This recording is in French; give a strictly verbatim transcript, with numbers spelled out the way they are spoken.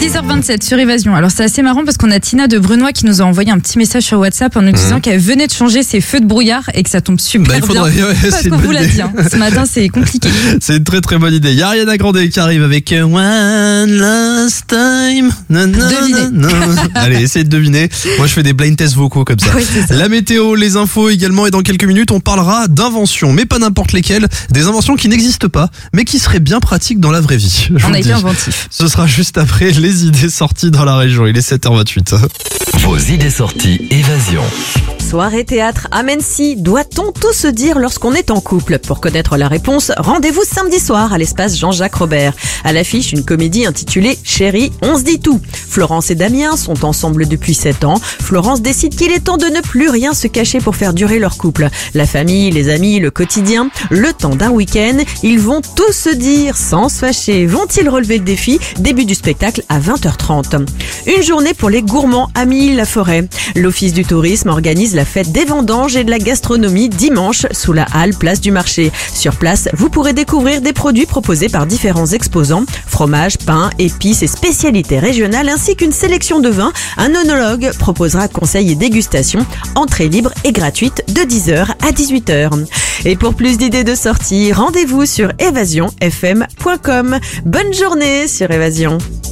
dix heures vingt-sept sur Évasion. Alors c'est assez marrant parce qu'on a Tina de Brunois qui nous a envoyé un petit message sur WhatsApp en nous disant mmh. qu'elle venait de changer ses feux de brouillard et que ça tombe super bah, il faudrait, bien. Ouais, parce qu'on vous l'a dit, hein. Ce matin c'est compliqué. C'est une très très bonne idée. Il y a Ariana Grande qui arrive avec One Last Time. Na, na, Devinez. Na, na. Allez, essayez de deviner. Moi je fais des blind tests vocaux comme ça. Oui, ça. La météo, les infos également, et dans quelques minutes on parlera d'inventions, mais pas n'importe lesquelles. Des inventions qui n'existent pas, mais qui seraient bien pratiques dans la vraie vie. Je on a été dis. inventif. Ce sera juste après les idées sorties dans la région. Il est sept heures vingt-huit. Vos idées sorties Évasion. Soirée théâtre à Mency, doit-on tout se dire lorsqu'on est en couple? Pour connaître la réponse, rendez-vous samedi soir à l'espace Jean-Jacques Robert. À l'affiche, une comédie intitulée Chérie, on se dit tout. Florence et Damien sont ensemble depuis sept ans. Florence décide qu'il est temps de ne plus rien se cacher pour faire durer leur couple. La famille, les amis, le quotidien. Le temps d'un week-end, ils vont tout se dire sans se fâcher. Vont-ils relever le défi? Début du spectacle à vingt heures trente. Une journée pour les gourmands amis la forêt. L'Office du tourisme organise la fête des vendanges et de la gastronomie dimanche sous la halle place du marché. Sur place, vous pourrez découvrir des produits proposés par différents exposants, fromage, pain, épices et spécialités régionales ainsi qu'une sélection de vins. Un œnologue proposera conseils et dégustations, entrée libre et gratuite de dix heures à dix-huit heures. Et pour plus d'idées de sortie, rendez-vous sur évasion f m point com. Bonne journée sur Évasion.